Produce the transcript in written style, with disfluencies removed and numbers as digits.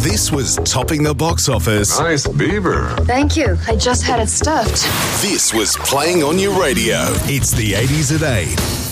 This was topping the box office. Nice beaver. Thank you. I just had it stuffed. This was playing on your radio. It's the 80s at 8.